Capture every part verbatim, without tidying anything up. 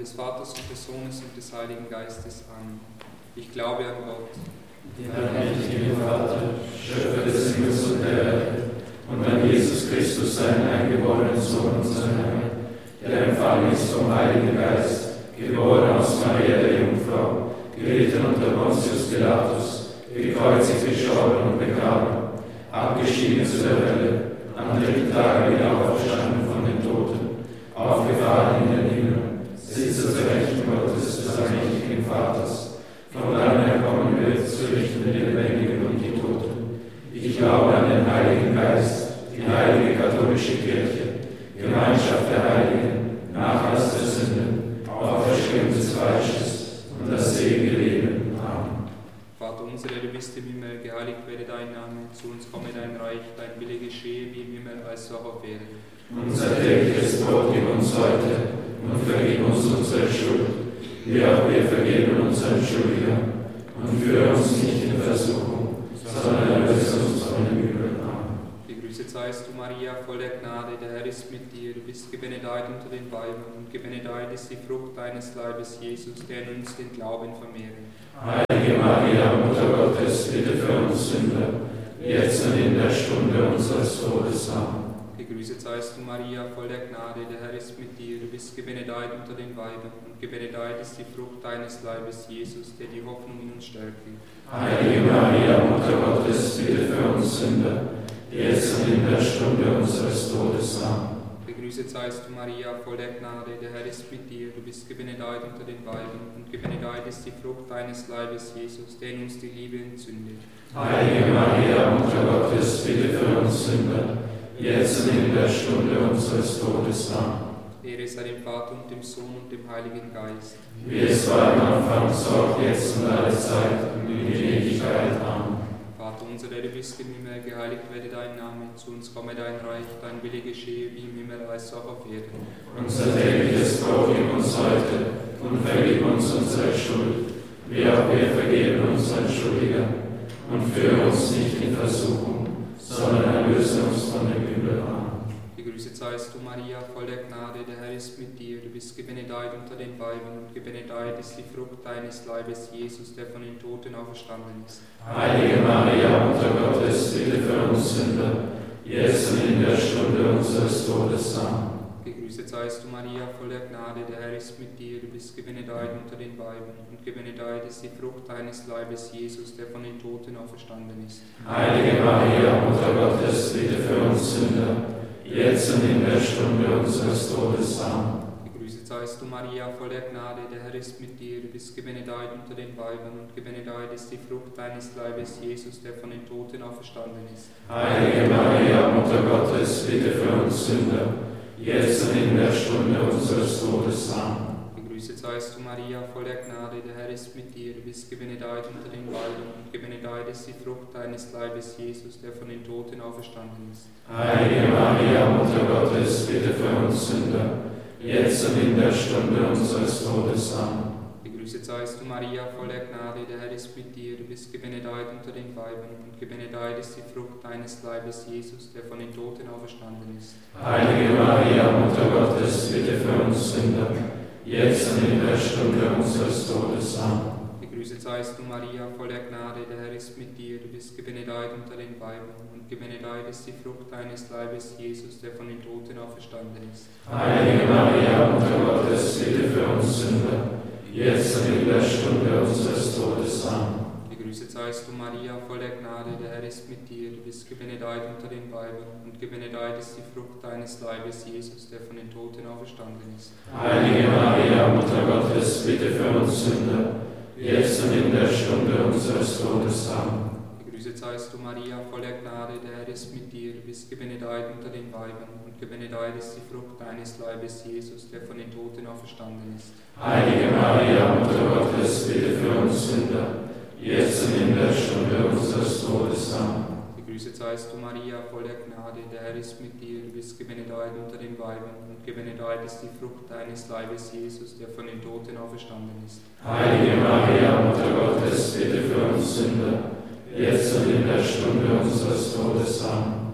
des Vaters und des Sohnes und des Heiligen Geistes. Amen. Ich glaube an Gott, den allmächtigen Vater, Schöpfer des Himmels und der Erde, und an Jesus Christus, seinen eingeborenen Sohn, unseren Herrn, der empfangen ist vom Heiligen Geist, geboren aus Maria der Jungfrau, gelitten unter Pontius Pilatus, gekreuzigt, gestorben und begraben, abgeschieden zu der Hölle, am dritten Tage wieder auferstanden von den Toten, aufgefahren in den Himmel, sitzt zur Rechten Gottes des allmächtigen Vaters, von dann er kommen wird, zu richten die Lebendigen und die Toten. Ich glaube an den Heiligen Geist, die heilige katholische Kirche, Gemeinschaft der Heiligen, Nachlass der Sünden, Auferstehung des Fleisches und das ewige Leben. Amen. Vater unser, der du bist im Himmel, geheiligt werde dein Name, zu uns komme dein Reich, dein Wille geschehe wie im Himmel als auch auf Erden. Unser tägliches Brot gib uns heute und vergib uns unsere Schuld, wie auch wir vergeben unseren Schuldigern, und führe uns nicht in Versuchung, sondern erlöse uns von dem Übel. Amen. Gegrüßet seist du, Maria, voll der Gnade, der Herr ist mit dir. Du bist gebenedeit unter den Weibern, und gebenedeit ist die Frucht deines Leibes, Jesus, der in uns den Glauben vermehrt. Heilige Maria, Mutter Gottes, bitte für uns Sünder, jetzt und in der Stunde unseres Todes. Amen. Gegrüßet seist du, Maria, voll der Gnade, der Herr ist mit dir. Du bist gebenedeit unter den Weibern, und gebenedeit ist die Frucht deines Leibes, Jesus, der die Hoffnung in uns stärkt. Heilige Maria, Mutter Gottes, bitte für uns Sünder, jetzt und in der Stunde unseres Todes. Amen. Gegrüßet seist du, Maria, voll der Gnade, der Herr ist mit dir. Du bist gebenedeit unter den Weibern, und gebenedeit ist die Frucht deines Leibes, Jesus, der in uns die Liebe entzündet. Heilige Maria, Mutter Gottes, bitte für uns Sünder, jetzt und in der Stunde unseres Todes. Amen. Ehre sei dem Vater und dem Sohn und dem Heiligen Geist. Wie es war im Anfang, so auch jetzt und alle Zeit und in Ewigkeit. Amen. Vater unser, der du bist im Himmel, geheiligt werde dein Name, zu uns komme dein Reich, dein Wille geschehe wie im Himmel als auch auf Erden. Unser tägliches Brot gib uns heute und vergib uns unsere Schuld, wie auch wir vergeben unseren Schuldigern, und führe uns nicht in Versuchung, sondern erlöse uns von dem Übel. Amen. Gegrüßet seist du, Maria, voll der Gnade, der Herr ist mit dir. Du bist gebenedeit unter den Weibern, und gebenedeit ist die Frucht deines Leibes, Jesus, der von den Toten auferstanden ist. Heilige Maria, Mutter Gottes, bitte für uns Sünder, jetzt und in der Stunde unseres Todes. Amen. Gegrüßet seist du, Maria, voll der Gnade, der Herr ist mit dir. Du bist gebenedeit unter den Weibern, und gebenedeit ist die Frucht deines Leibes, Jesus, der von den Toten auferstanden ist. Heilige Maria, Mutter Gottes, bitte für uns Sünder, jetzt und in der Stunde unseres Todes. Amen. Gegrüßet seist du, Maria, voll der Gnade, der Herr ist mit dir. Du bist gebenedeit unter den Weibern, und gebenedeit ist die Frucht deines Leibes, Jesus, der von den Toten auferstanden ist. Heilige Maria, Mutter Gottes, bitte für uns Sünder, jetzt und in der Stunde unseres Todes. Amen. Gegrüßet seist du, Maria, voll der Gnade, der Herr ist mit dir. Du bist gebenedeit unter den Weibern, und gebenedeit ist die Frucht deines Leibes, Jesus, der von den Toten auferstanden ist. Heilige Maria, Mutter Gottes, bitte für uns Sünder, jetzt und in der Stunde unseres Todes. Amen. Gegrüßet seist du, Maria, voll der Gnade, der Herr ist mit dir. Du bist gebenedeit unter den Weibern, und gebenedeit ist die Frucht deines Leibes, Jesus, der von den Toten auferstanden ist. Heilige Maria, Mutter Gottes, bitte für uns Sünder, jetzt und in der Stunde unseres Todes. Amen. Gegrüßet seist du, Maria, voll der Gnade, der Herr ist mit dir. Du bist gebenedeit unter den Weibern, und gebenedeit ist die Frucht deines Leibes, Jesus, der von den Toten auferstanden ist. Heilige Maria, Mutter Gottes, bitte für uns Sünder, jetzt und in der Stunde unseres Todes. Amen. Gegrüßet seist du, Maria, voll der Gnade, der Herr ist mit dir. Du bist gebenedeit unter den Weibern, und gebenedeit ist die Frucht deines Leibes, Jesus, der von den Toten auferstanden ist. Heilige Maria, Mutter Gottes, bitte für uns Sünder, jetzt und in der Stunde unseres Todes. Amen. Gegrüßet seist du, Maria, voll der Gnade, der Herr ist mit dir. Du bist gebenedeit unter den Weibern, und gebenedeit ist die Frucht deines Leibes, Jesus, der von den Toten auferstanden ist. Heilige Maria, Mutter Gottes, bitte für uns Sünder, jetzt und in der Stunde unseres Todes. Amen. Gegrüßet seist du, Maria, voll der Gnade, der Herr ist mit dir. Du bist gebenedeit unter den Weibern, und gebenedeit ist die Frucht deines Leibes, Jesus, der von den Toten auferstanden ist. Heilige Maria, Mutter Gottes, bitte für uns Sünder, jetzt und in der Stunde unseres Todes. Amen. Gegrüßet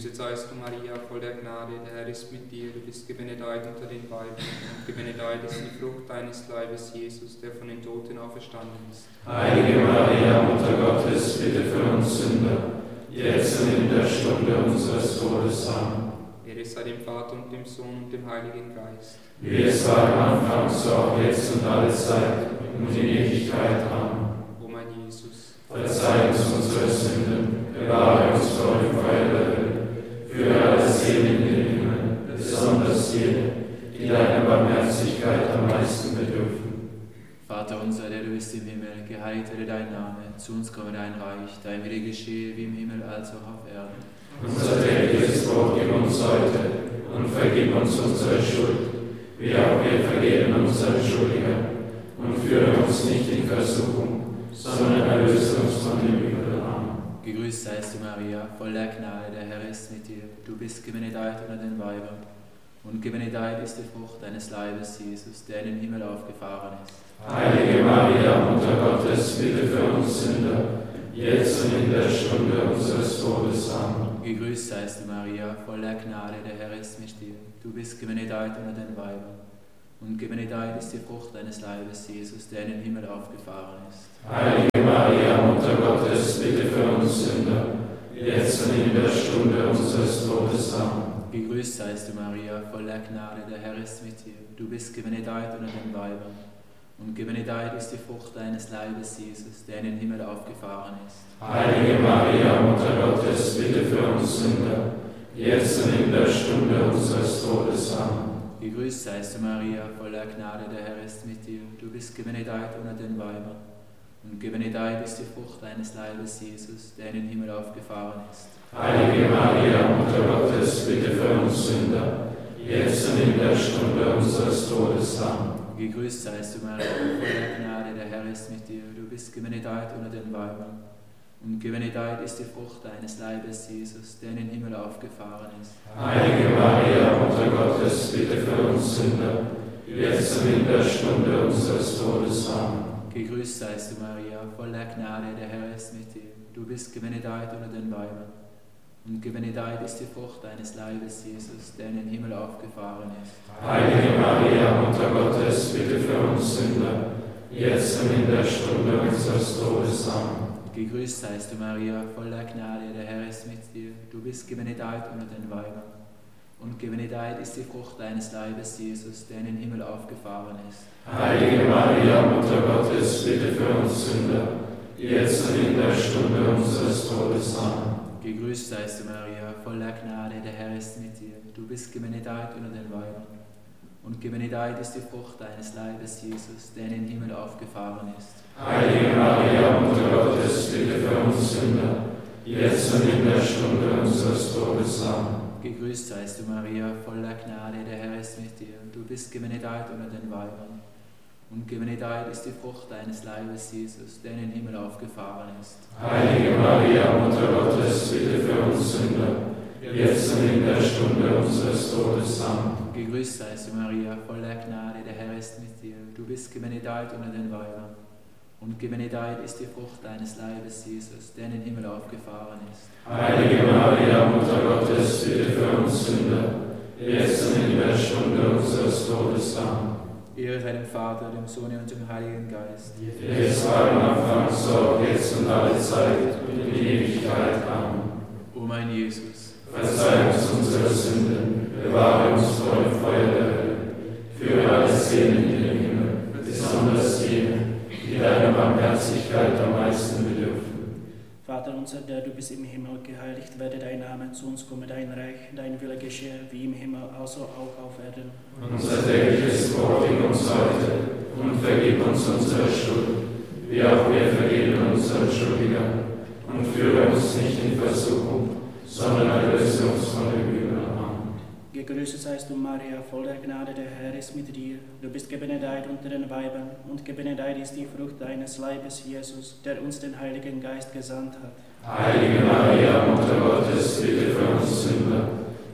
Gegrüßet seist du, Maria, voll der Gnade, der Herr ist mit dir. Du bist gebenedeit unter den Weibern, und gebenedeit ist die Frucht deines Leibes, Jesus, der von den Toten auferstanden ist. Heilige Maria, Mutter Gottes, bitte für uns Sünder, jetzt und in der Stunde unseres Todes. Amen. Ehre sei dem Vater und dem Sohn und dem Heiligen Geist. Wie es war am Anfang, so auch jetzt und alle Zeit und in Ewigkeit. Amen. O mein Jesus, verzeih uns unsere Sünden, bewahre uns vor dem Feuer der Hölle, führe alle Seelen in den Himmel, besonders jene, die deiner Barmherzigkeit am meisten bedürfen. Vater unser, der du bist im Himmel, geheiligt werde dein Name, zu uns komme dein Reich, dein Wille geschehe wie im Himmel als auch auf Erden. Unser tägliches Brot gib uns heute und vergib uns unsere Schuld, wie auch wir vergeben unseren Schuldigern. Und führe uns nicht in Versuchung, sondern erlöse uns von dem Übel. Amen. Gegrüßt seist du, Maria, voll der Gnade, der Herr ist mit dir. Du bist gebenedeit unter den Weibern, und gebenedeit ist die Frucht deines Leibes, Jesus, der in den Himmel aufgefahren ist. Heilige Maria, Mutter Gottes, bitte für uns Sünder, jetzt und in der Stunde unseres Todes. Amen. Gegrüßt seist du, Maria, voll der Gnade, der Herr ist mit dir. Du bist gebenedeit unter den Weibern, und gebenedeit ist die Frucht deines Leibes, Jesus, der in den Himmel aufgefahren ist. Heilige Maria, Mutter Gottes, bitte für uns Sünder, jetzt und in der Stunde unseres Todes. Amen. Gegrüßt seist du, Maria, voll der Gnade, der Herr ist mit dir. Du bist gebenedeit unter den Weibern, und gebenedeit ist die Frucht deines Leibes, Jesus, der in den Himmel aufgefahren ist. Heilige Maria, Mutter Gottes, bitte für uns Sünder, jetzt und in der Stunde unseres Todes. Amen. Gegrüßt seist du, Maria, voll der Gnade, der Herr ist mit dir. Du bist gebenedeit unter den Weibern, und gebenedeit ist die Frucht deines Leibes, Jesus, der in den Himmel aufgefahren ist. Heilige Maria, Mutter Gottes, bitte für uns Sünder, jetzt und in der Stunde unseres Todes. Amen. Gegrüßt seist du, Maria, voll der Gnade, der Herr ist mit dir. Du bist gebenedeit unter den Weibern, und gebenedeit ist die Frucht deines Leibes, Jesus, der in den Himmel aufgefahren ist. Heilige Maria, Mutter Gottes, bitte für uns Sünder, jetzt und in der Stunde unseres Todes. Amen. Gegrüßt seist du, Maria, voll der Gnade, der Herr ist mit dir. Du bist gebenedeit unter den Weibern, und gebenedeit ist die Frucht deines Leibes, Jesus, der in den Himmel aufgefahren ist. Heilige Maria, Mutter Gottes, bitte für uns Sünder, jetzt und in der Stunde unseres Todes. Amen. Gegrüßt seist du, Maria, voll der Gnade, der Herr ist mit dir. Du bist gebenedeit unter den Weibern, und gebenedeit ist die Frucht deines Leibes, Jesus, der in den Himmel aufgefahren ist. Heilige Maria, Mutter Gottes, bitte für uns Sünder, jetzt und in der Stunde unseres Todes. Amen. Gegrüßt seist du, Maria, voll der Gnade, der Herr ist mit dir. Du bist gebenedeit unter den Weibern, und gebenedeit ist die Frucht deines Leibes, Jesus, der in den Himmel aufgefahren ist. Heilige Maria, Mutter Gottes, bitte für uns Sünder, jetzt und in der Stunde unseres Todes. Amen. Gegrüßt seist du, Maria, voll der Gnade, der Herr ist mit dir. Du bist gebenedeit unter den Weibern, und gebenedeit ist die Frucht deines Leibes, Jesus, der in den Himmel aufgefahren ist. Heilige Maria, Mutter Gottes, bitte für uns Sünder, jetzt und in der Stunde unseres Todes. Amen. Gegrüßt seist du, Maria, voll der Gnade, der Herr ist mit dir. Du bist gebenedeit unter den Weibern, und gebenedeit ist die Frucht deines Leibes, Jesus, der in den Himmel aufgefahren ist. Heilige Maria, Mutter Gottes, bitte für uns Sünder, jetzt und in der Stunde unseres Todes. Amen. Ehre sei dem Vater, dem Sohn und dem Heiligen Geist. Es war am Anfang, so auch jetzt und alle Zeit und in Ewigkeit. Amen. O mein Jesus, verzeih uns unsere Sünden, bewahre uns vor dem Feuer der Hölle, führe alle Seelen in den Himmel, besonders jene, die deiner Barmherzigkeit am meisten bedürfen. Vater unser, der du bist im Himmel, geheiligt werde dein Name, zu uns komme dein Reich, dein Wille geschehe, wie im Himmel, also auch auf Erden. Unser tägliches Brot gib uns heute und vergib uns unsere Schuld, wie auch wir vergeben unseren Schuldigern. Und führe uns nicht in Versuchung, sondern erlöse uns von dem Übel. Amen. Gegrüßet seist du, Maria, voll der Gnade, der Herr ist mit dir. Du bist gebenedeit unter den Weibern, und gebenedeit ist die Frucht deines Leibes, Jesus, der uns den Heiligen Geist gesandt hat. Heilige Maria, Mutter Gottes, bitte für uns Sünder,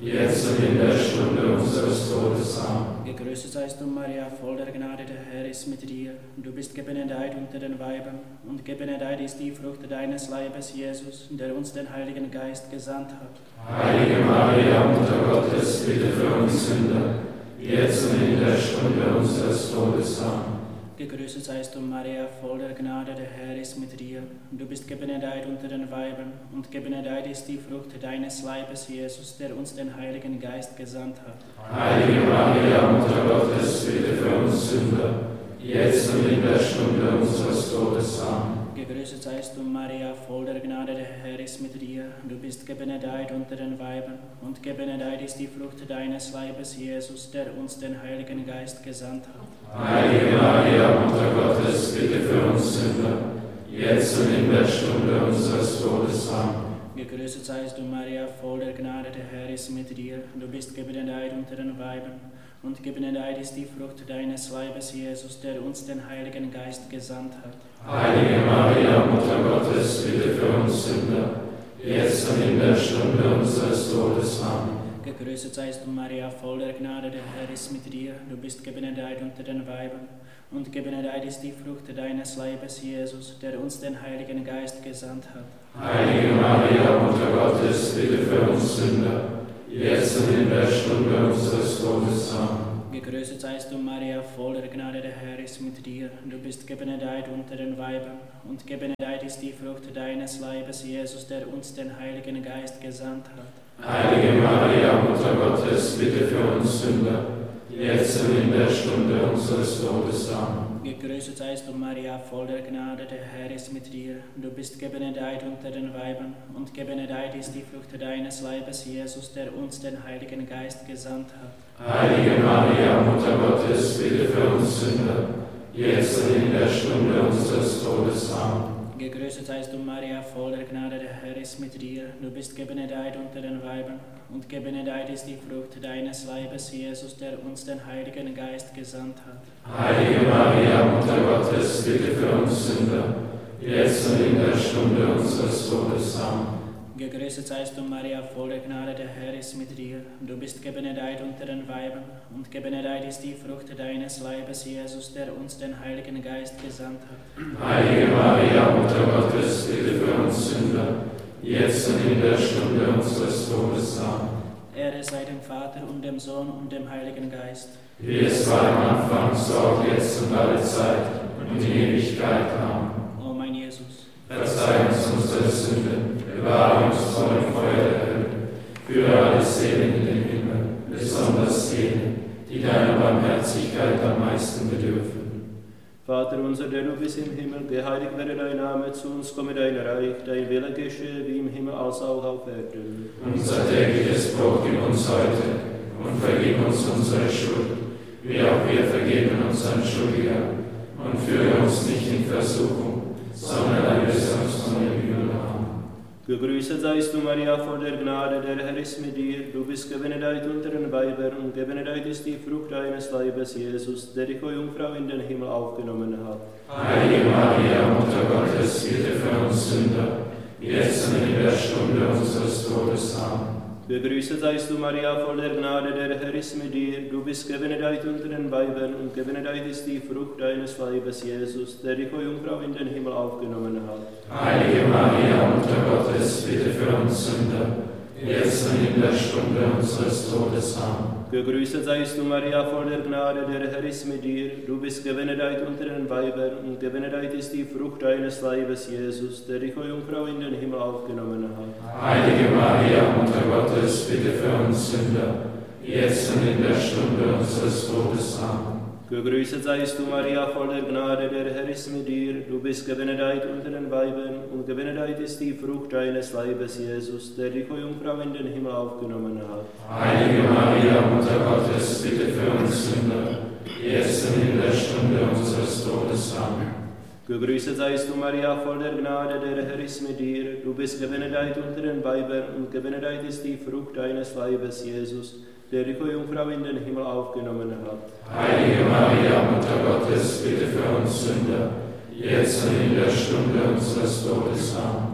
jetzt und in der Stunde unseres Todes. Amen. Gegrüßet seist du, Maria, voll der Gnade, der Herr ist mit dir. Du bist gebenedeit unter den Weibern, und gebenedeit ist die Frucht deines Leibes, Jesus, der uns den Heiligen Geist gesandt hat. Heilige Maria, Mutter Gottes, bitte für uns Sünder, jetzt und in der Stunde unseres Todes. Amen. Gegrüßet seist du, Maria, voll der Gnade, der Herr ist mit dir. Du bist gebenedeit unter den Weibern, und gebenedeit ist die Frucht deines Leibes, Jesus, der uns den Heiligen Geist gesandt hat. Heilige Maria, Mutter Gottes, bitte für uns Sünder, jetzt und in der Stunde unseres Todes. Amen. Gegrüßet seist du, Maria, voll der Gnade, der Herr ist mit dir. Du bist gebenedeit unter den Weibern, und gebenedeit ist die Frucht deines Leibes, Jesus, der uns den Heiligen Geist gesandt hat. Heilige Maria, Mutter Gottes, bitte für uns Sünder, jetzt und in der Stunde unseres Todes. Amen. Gegrüßet seist du, Maria, voll der Gnade, der Herr ist mit dir. Du bist gebenedeit unter den Weibern, und gebenedeit ist die Frucht deines Leibes, Jesus, der uns den Heiligen Geist gesandt hat. Heilige Maria, Mutter Gottes, bitte für uns Sünder, jetzt und in der Stunde unseres Todes. Amen. Gegrüßet seist du, Maria, voll der Gnade, der Herr ist mit dir. Du bist gebenedeit unter den Weibern, und gebenedeit ist die Frucht deines Leibes, Jesus, der uns den Heiligen Geist gesandt hat. Heilige Maria, Mutter Gottes, bitte für uns Sünder, jetzt und in der Stunde unseres Todes. Amen. Gegrüßet seist du, Maria, voll der Gnade, der Herr ist mit dir. Du bist gebenedeit unter den Weibern, und gebenedeit ist die Frucht deines Leibes, Jesus, der uns den Heiligen Geist gesandt hat. Heilige Maria, Mutter Gottes, bitte für uns Sünder, jetzt und in der Stunde unseres Todes. Amen. Gegrüßet seist du, Maria, voll der Gnade, der Herr ist mit dir. Du bist gebenedeit unter den Weibern, und gebenedeit ist die Frucht deines Leibes, Jesus, der uns den Heiligen Geist gesandt hat. Heilige Maria, Mutter Gottes, bitte für uns Sünder, jetzt und in der Stunde unseres Todes. Amen. Gegrüßet seist du, Maria, voll der Gnade, der Herr ist mit dir. Du bist gebenedeit unter den Weibern, und gebenedeit ist die Frucht deines Leibes, Jesus, der uns den Heiligen Geist gesandt hat. Heilige Maria, Mutter Gottes, bitte für uns Sünder, jetzt und in der Stunde unseres Todes. Amen. Gegrüßet seist du, Maria, voll der Gnade, der Herr ist mit dir. Du bist gebenedeit unter den Weibern, und gebenedeit ist die Frucht deines Leibes, Jesus, der uns den Heiligen Geist gesandt hat. Heilige Maria, Mutter Gottes, bitte für uns Sünder, jetzt und in der Stunde unseres Todes. Amen. Ehre sei dem Vater und dem Sohn und dem Heiligen Geist. Wie es war am Anfang, so auch jetzt und alle Zeit und in Ewigkeit. Amen. O mein Jesus, verzeih uns unsere Sünden, bewahre uns vor dem Feuer der Hölle, führe alle Seelen in den Himmel, besonders jene, die deiner Barmherzigkeit am meisten bedürfen. Vater unser, der du bist im Himmel, geheiligt werde dein Name, zu uns komme dein Reich, dein Wille geschehe wie im Himmel als auch auf Erden. Unser tägliches Brot gib uns heute und vergib uns unsere Schuld, wie auch wir vergeben unseren Schuldigern, und führe uns nicht in Versuchung, sondern erlöse uns von dem Übel. Gegrüßet seist du, Maria, voll der Gnade, der Herr ist mit dir. Du bist gebenedeit unter den Weibern, und gebenedeit ist die Frucht deines Leibes, Jesus, der dich, o Jungfrau, in den Himmel aufgenommen hat. Heilige Maria, Mutter Gottes, bitte für uns Sünder, jetzt und in der Stunde unseres Todes. Amen. Gegrüßet seist du, Maria, voll der Gnade, der Herr ist mit dir. Du bist gebenedeit unter den Weibern, und gebenedeit ist die Frucht deines Leibes, Jesus, der dich, o Jungfrau, in den Himmel aufgenommen hat. Heilige Maria, Mutter Gottes, bitte für uns Sünder, jetzt und in der Stunde unseres Todes. Amen. Gegrüßet seist du, Maria, voll der Gnade, der Herr ist mit dir. Du bist gebenedeit unter den Weibern, und gebenedeit ist die Frucht deines Leibes, Jesus, der dich, o Jungfrau, in den Himmel aufgenommen hat. Heilige Maria, Mutter Gottes, bitte für uns Sünder, jetzt und in der Stunde unseres Todes. Amen. Gegrüßet seist du, Maria, voll der Gnade, der Herr ist mit dir. Du bist gebenedeit unter den Weibern, und gebenedeit ist die Frucht deines Leibes, Jesus, der dich, o Jungfrau, in den Himmel aufgenommen hat. Heilige Maria, Mutter Gottes, bitte für uns Sünder, jetzt und in der Stunde unseres Todes. Amen. Gegrüßet seist du, Maria, voll der Gnade, der Herr ist mit dir. Du bist gebenedeit unter den Weibern, und gebenedeit ist die Frucht deines Leibes, Jesus, der dich, o Jungfrau, in den Himmel aufgenommen hat. Heilige Maria, Mutter Gottes, bitte für uns Sünder, jetzt und in der Stunde unseres Todes. Amen.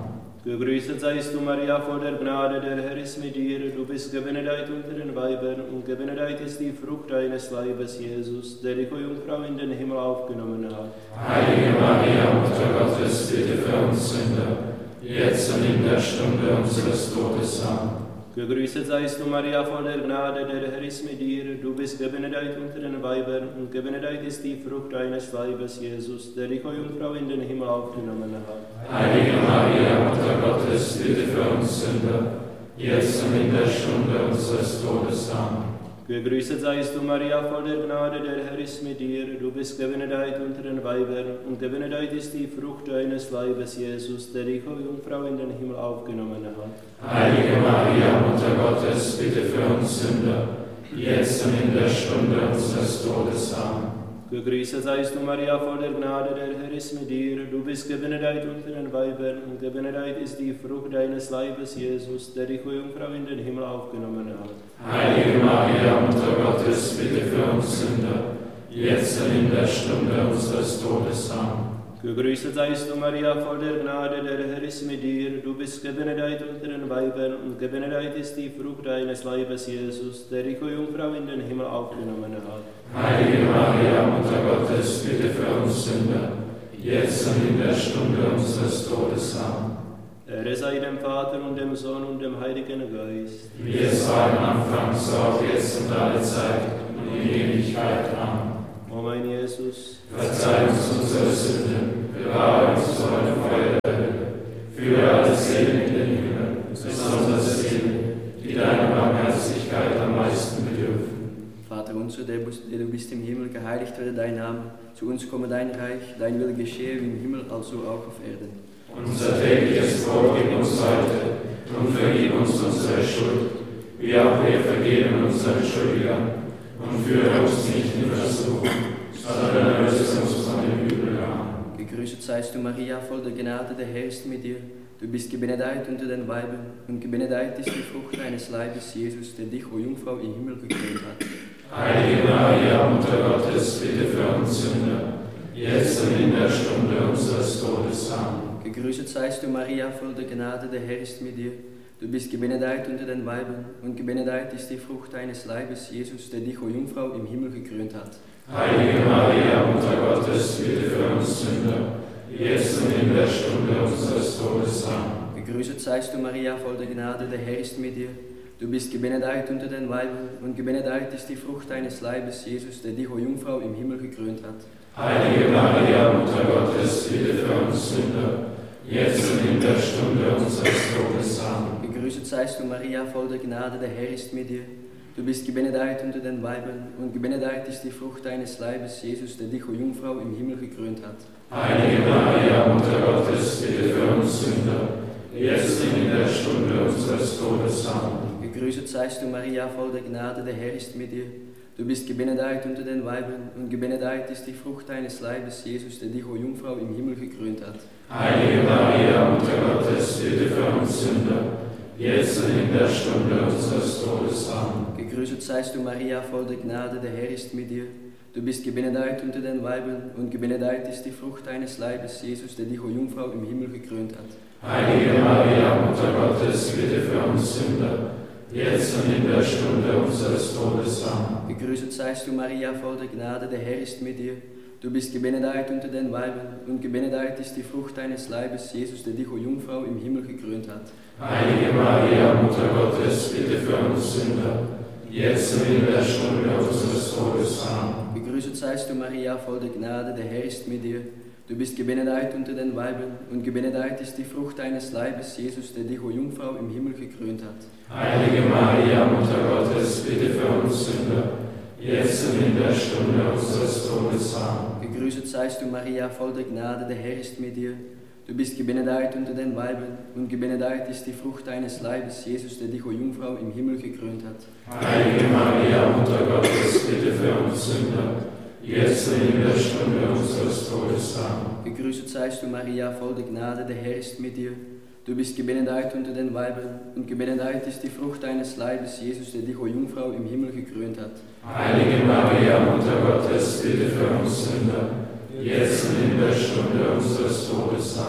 Gegrüßet seist du, Maria, voll der Gnade, der Herr ist mit dir. Du bist gebenedeit unter den Weibern, und gebenedeit ist die Frucht deines Leibes, Jesus, der die Jungfrau in den Himmel aufgenommen hat. Heilige Maria, Mutter Gottes, bitte für uns Sünder, jetzt und in der Stunde unseres Todes. Amen. Gegrüßet seist du, Maria, voll der Gnade, der Herr ist mit dir. Du bist gebenedeit unter den Weibern, und gebenedeit ist die Frucht deines Leibes, Jesus, der die Jungfrau in den Himmel aufgenommen hat. Heilige Maria, Mutter Gottes, bitte für uns Sünder, jetzt und in der Stunde unseres Todes. Amen. Gegrüßet seist du, Maria, voll der Gnade, der Herr ist mit dir. Du bist gebenedeit unter den Weibern, und gebenedeit ist die Frucht deines Leibes, Jesus, der die Jungfrau in den Himmel aufgenommen hat. Heilige Maria, Mutter Gottes, bitte für uns Sünder, jetzt und in der Stunde unseres Todes. Amen. Gegrüßet seist du, Maria, voll der Gnade, der Herr ist mit dir. Du bist gebenedeit unter den Weibern, und gebenedeit ist die Frucht deines Leibes, Jesus, der die Jungfrau in den Himmel aufgenommen hat. Heilige Maria, Mutter Gottes, bitte für uns Sünder, jetzt und in der Stunde unseres Todes. Amen. Gegrüßet seist du, Maria, voll der Gnade, der Herr ist mit dir. Du bist gebenedeit unter den Weibern, und gebenedeit ist die Frucht deines Leibes, Jesus, der die Jungfrau in den Himmel aufgenommen hat. Heilige Maria, Mutter Gottes, bitte für uns Sünder, jetzt und in der Stunde unseres Todes. Amen. Ehre sei dem Vater und dem Sohn und dem Heiligen Geist. Wie es war am Anfang, so auch jetzt und alle Zeit und in Ewigkeit. Amen. O mein Jesus, verzeih uns unsere Sünden, bewahre uns vor dem Feuer der Hölle, führe alle Seelen in den Himmel, besonders Seelen, die deiner Barmherzigkeit am meisten bedürfen. Vater unser, der du bist im Himmel, geheiligt werde dein Name. Zu uns komme dein Reich, dein Wille geschehe wie im Himmel, also auch auf Erden. Unser tägliches Brot gib uns heute und vergib uns unsere Schuld, wie auch wir vergeben unseren Schuldigern. Und führe uns nicht in Versuchung, sondern erlöse uns von dem Übel. Amen. Gegrüßet seist du, Maria, voll der Gnade, der Herr ist mit dir. Du bist gebenedeit unter den Weibern, und gebenedeit ist die Frucht deines Leibes, Jesus, der dich, o Jungfrau, im Himmel gekrönt hat. Heilige Maria, Mutter Gottes, bitte für uns Sünder, jetzt und in der Stunde unseres Todes. Amen. Gegrüßet seist du, Maria, voll der Gnade, der Herr ist mit dir. Du bist gebenedeit unter den Weibern, und gebenedeit ist die Frucht deines Leibes, Jesus, der dich, o Jungfrau, im Himmel gekrönt hat. Heilige Maria, Mutter Gottes, bitte für uns Sünder, jetzt und in der Stunde unseres Todes. Amen. Gegrüßet seist du, Maria, voll der Gnade, der Herr ist mit dir. Du bist gebenedeit unter den Weibern, und gebenedeit ist die Frucht deines Leibes, Jesus, der dich, o Jungfrau, im Himmel gekrönt hat. Heilige Maria, Mutter Gottes, bitte für uns Sünder, jetzt und in der Stunde unseres Todes. Amen. Gegrüßet seist du, Maria, voll der Gnade, der Herr ist mit dir. Du bist gebenedeit unter den Weibern, und gebenedeit ist die Frucht deines Leibes, Jesus, der dich, o Jungfrau, im Himmel gekrönt hat. Heilige Maria, Mutter Gottes, bitte für uns Sünder, jetzt und in der Stunde unseres Todes. Amen. Gegrüßet seist du, Maria, voll der Gnade, der Herr ist mit dir. Du bist gebenedeit unter den Weibern, und gebenedeit ist die Frucht deines Leibes, Jesus, der dich, o Jungfrau, im Himmel gekrönt hat. Heilige Maria, Mutter Gottes, bitte für uns Sünder, jetzt und in der Stunde unseres Todes. Amen. Gegrüßet seist du, Maria, voll der Gnade, der Herr ist mit dir. Du bist gebenedeit unter den Weibern, und gebenedeit ist die Frucht deines Leibes, Jesus, der dich, o Jungfrau, im Himmel gekrönt hat. Heilige Maria, Mutter Gottes, bitte für uns Sünder, jetzt und in der Stunde unseres Todes. Amen. Gegrüßet seist du, Maria, voll der Gnade, der Herr ist mit dir. Du bist gebenedeit unter den Weibern, und gebenedeit ist die Frucht deines Leibes, Jesus, der dich, o Jungfrau, im Himmel gekrönt hat. Heilige Maria, Mutter Gottes, bitte für uns Sünder, jetzt und in der Stunde unseres Todes. Amen. Gegrüßet seist du, Maria, voll der Gnade, der Herr ist mit dir. Du bist gebenedeit unter den Weibern, und gebenedeit ist die Frucht deines Leibes, Jesus, der dich, o Jungfrau, im Himmel gekrönt hat. Heilige Maria, Mutter Gottes, bitte für uns Sünder, jetzt und in der Stunde unseres Todes. Amen. Gegrüßet seist du, Maria, voll der Gnade, der Herr ist mit dir. Du bist gebenedeit unter den Weibern, und gebenedeit ist die Frucht deines Leibes, Jesus, der dich, o Jungfrau, im Himmel gekrönt hat. Heilige Maria, Mutter Gottes, bitte für uns Sünder, jetzt und in der Stunde unseres Todes. Amen. Gegrüßet seist du, Maria, voll der Gnade, der Herr ist mit dir. Du bist gebenedeit unter den Weibern, und gebenedeit ist die Frucht deines Leibes, Jesus, der dich, o Jungfrau, im Himmel gekrönt hat. Heilige Maria, Mutter Gottes, bitte für uns Sünder, jetzt und in der Stunde unseres Todes. Amen.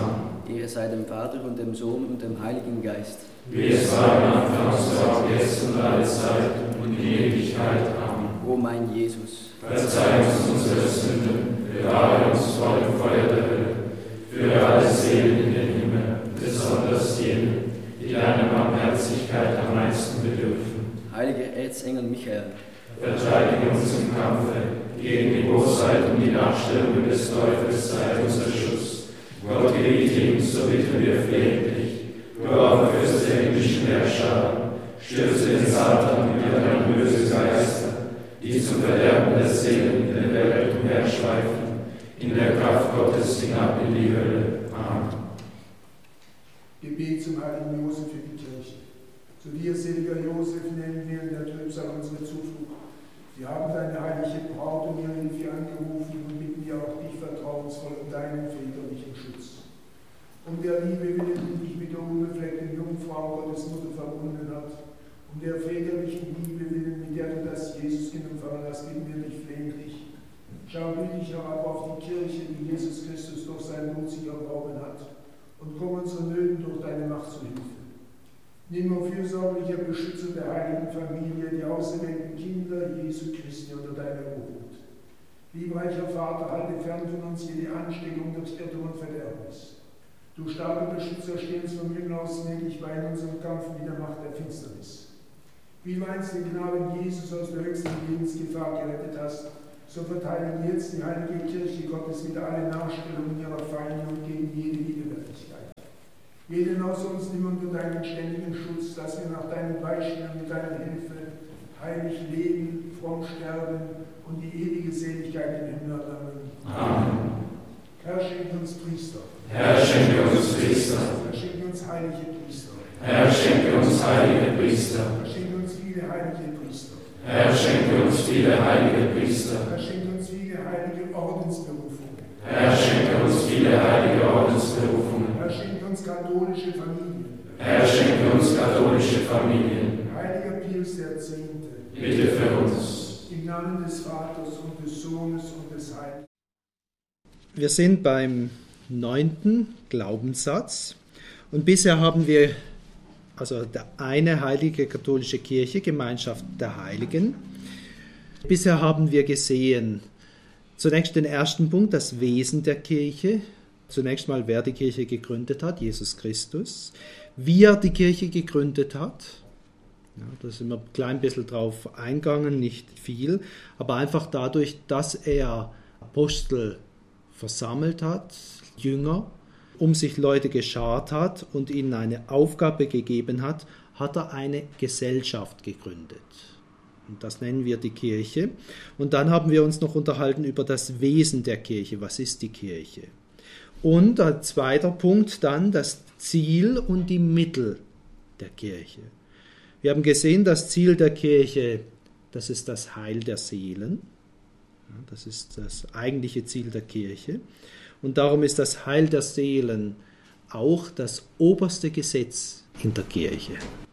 Ehre sei dem Vater und dem Sohn und dem Heiligen Geist. Wie es war am Anfang, so auch jetzt und alle Zeit und in Ewigkeit. Amen. O mein Jesus, verzeih uns unsere Sünden, bewahre uns vor dem Feuer der Hölle, führe alle Seelen in den Himmel, besonders jene, die deiner Barmherzigkeit am meisten bedürfen. Heiliger Erzengel Michael, verteidige uns im Kampfe gegen die Bosheit und die Nachstellungen des Teufels, sei unser Schutz. Gott gebiete ihm, so bitten wir flehentlich. Du auch Fürst der himmlischen Herrscher, stürze den Satan und alle böse Geister, die zum Verderben der Seelen in der Welt umherschweifen, in der Kraft Gottes hinab in die Hölle. Amen. Gebet zum heiligen Josef für die Kirche. Zu dir, seliger Josef, nennen wir in der Trübsal unsere Zuflucht. Wir haben deine heilige Braut um ihre Hilfe angerufen und bitten dir auch dich vertrauensvoll um deinen väterlichen Schutz. Um der Liebe willen, die dich mit der unbefleckten Jungfrau Gottes Mutter verbunden hat, um der väterlichen Liebe willen, mit der du das Jesuskind empfangen hast, bitten wir dich flehentlich. Schau gütig herab auf die Kirche, die Jesus Christus durch sein Blut sich erworben hat, und komm unseren Nöten durch deine Macht zu Hilfe. Nimm auf fürsorglicher Beschützer der heiligen Familie die auserwählten Kinder Jesu Christi unter deiner Obhut. Liebreicher Vater, halte fern von uns jede Ansteckung durch Irrtum und Verderbnis. Du starker Beschützer, steh uns vom Himmel aus gnädig bei in unserem Kampf mit der Macht der Finsternis. Wie du einst den Knaben Jesus aus der höchsten Lebensgefahr gerettet hast, so verteile jetzt die heilige Kirche Gottes wieder alle Nachstellungen ihrer Feinde und gegen jede Widerwärtigkeit. Jeden außer uns nimm unter deinen ständigen Schutz, dass wir nach deinem Beispiel und mit deiner Hilfe heilig leben, fromm sterben und die ewige Seligkeit im Himmel erlangen. Amen. Herr, schenke uns Priester. Herr, schenke uns Priester. Herr, schenke uns heilige Priester. Herr, schenke uns heilige Priester. Herr, schenke uns viele heilige Priester. Herr, schenke uns viele heilige Priester. Herr, schenke uns viele heilige Ordensberufungen. Herr, schenke uns viele heilige Ordensberufungen. Herr, schenke uns katholische Familien. Herr, schenke uns katholische Familien. Heiliger Pius der Zehnte, Bitte für uns. im Namen des Vaters und des Sohnes und des Heiligen. Wir sind beim neunten Glaubenssatz und bisher haben wir also eine heilige katholische Kirche, Gemeinschaft der Heiligen. Bisher haben wir gesehen, zunächst den ersten Punkt, das Wesen der Kirche. Zunächst mal, wer die Kirche gegründet hat, Jesus Christus. Wie er die Kirche gegründet hat, ja, da sind wir ein klein bisschen drauf eingegangen, nicht viel, aber einfach dadurch, dass er Apostel versammelt hat, Jünger, um sich Leute geschart hat und ihnen eine Aufgabe gegeben hat, hat er eine Gesellschaft gegründet. Und das nennen wir die Kirche. Und dann haben wir uns noch unterhalten über das Wesen der Kirche. Was ist die Kirche? Und als zweiter Punkt dann das Ziel und die Mittel der Kirche. Wir haben gesehen, das Ziel der Kirche, das ist das Heil der Seelen. Das ist das eigentliche Ziel der Kirche. Und darum ist das Heil der Seelen auch das oberste Gesetz in der Kirche.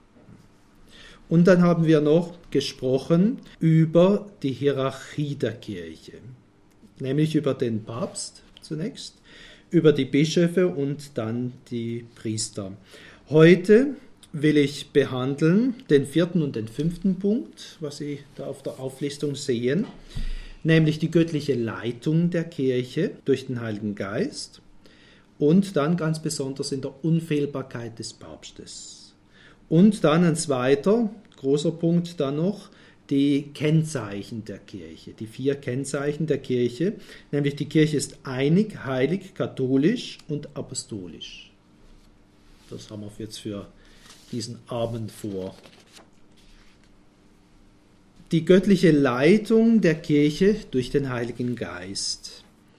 Und dann haben wir noch gesprochen über die Hierarchie der Kirche, nämlich über den Papst zunächst, über die Bischöfe und dann die Priester. Heute will ich behandeln den vierten und den fünften Punkt, was Sie da auf der Auflistung sehen, nämlich die göttliche Leitung der Kirche durch den Heiligen Geist und dann ganz besonders in der Unfehlbarkeit des Papstes. Und dann ein zweiter großer Punkt dann noch, die Kennzeichen der Kirche, die vier Kennzeichen der Kirche, nämlich die Kirche ist einig, heilig, katholisch und apostolisch. Das haben wir jetzt für diesen Abend vor. Die göttliche Leitung der Kirche durch den Heiligen Geist.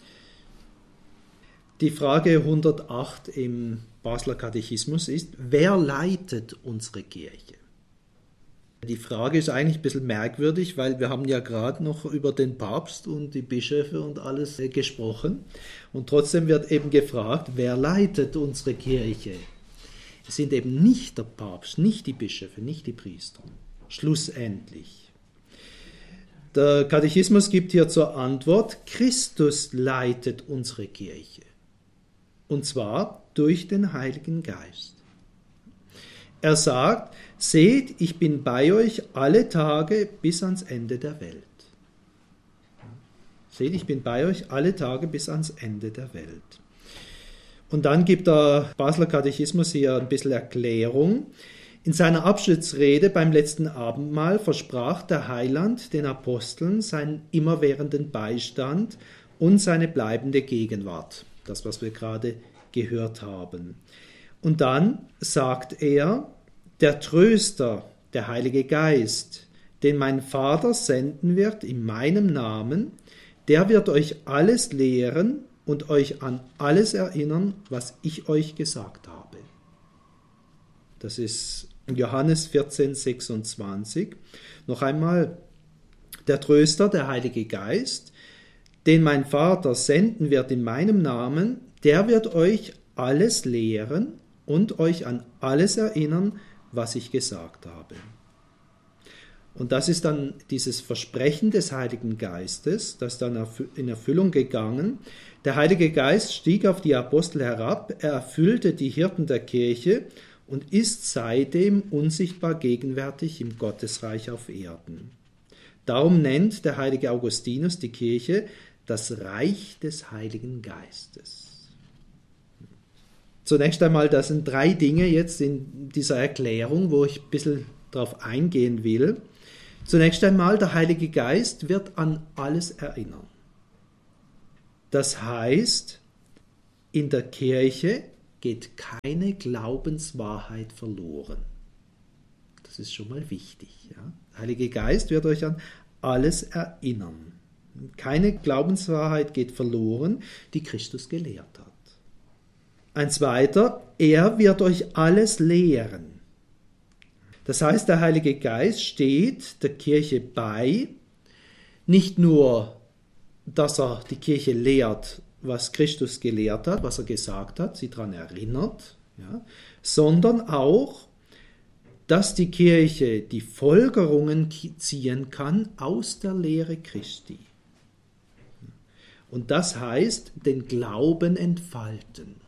Die Frage hundertacht im Basler Katechismus ist, wer leitet unsere Kirche? Die Frage ist eigentlich ein bisschen merkwürdig, weil wir haben ja gerade noch über den Papst und die Bischöfe und alles gesprochen. Und trotzdem wird eben gefragt, wer leitet unsere Kirche? Es sind eben nicht der Papst, nicht die Bischöfe, nicht die Priester. Schlussendlich. Der Katechismus gibt hier zur Antwort, Christus leitet unsere Kirche. Und zwar durch den Heiligen Geist. Er sagt, seht, ich bin bei euch alle Tage bis ans Ende der Welt. Seht, ich bin bei euch alle Tage bis ans Ende der Welt. Und dann gibt der Basler Katechismus hier ein bisschen Erklärung. In seiner Abschiedsrede beim letzten Abendmahl versprach der Heiland den Aposteln seinen immerwährenden Beistand und seine bleibende Gegenwart. Das, was wir gerade gehört haben. Und dann sagt er, der Tröster, der Heilige Geist, den mein Vater senden wird in meinem Namen, der wird euch alles lehren und euch an alles erinnern, was ich euch gesagt habe. Das ist Johannes vierzehn, sechsundzwanzig. Noch einmal, der Tröster, der Heilige Geist, den mein Vater senden wird in meinem Namen, der wird euch alles lehren und euch an alles erinnern, was ich gesagt habe. Und das ist dann dieses Versprechen des Heiligen Geistes, das dann in Erfüllung gegangen. Der Heilige Geist stieg auf die Apostel herab, er erfüllte die Hirten der Kirche und ist seitdem unsichtbar gegenwärtig im Gottesreich auf Erden. Darum nennt der heilige Augustinus die Kirche das Reich des Heiligen Geistes. Zunächst einmal, das sind drei Dinge jetzt in dieser Erklärung, wo ich ein bisschen darauf eingehen will. Zunächst einmal, der Heilige Geist wird an alles erinnern. Das heißt, in der Kirche geht keine Glaubenswahrheit verloren. Das ist schon mal wichtig. Ja? Der Heilige Geist wird euch an alles erinnern. Keine Glaubenswahrheit geht verloren, die Christus gelehrt hat. Ein zweiter, er wird euch alles lehren. Das heißt, der Heilige Geist steht der Kirche bei, nicht nur, dass er die Kirche lehrt, was Christus gelehrt hat, was er gesagt hat, sie daran erinnert, ja, sondern auch, dass die Kirche die Folgerungen ziehen kann aus der Lehre Christi. Und das heißt, den Glauben entfalten.